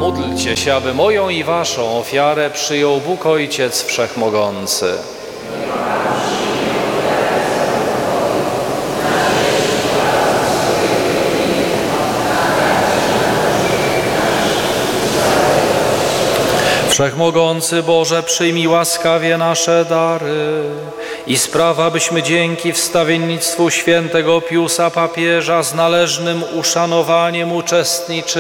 Módlcie się, aby moją i waszą ofiarę przyjął Bóg Ojciec Wszechmogący. Wszechmogący Boże, przyjmij łaskawie nasze dary i spraw, abyśmy dzięki wstawiennictwu świętego Piusa papieża z należnym uszanowaniem uczestniczyli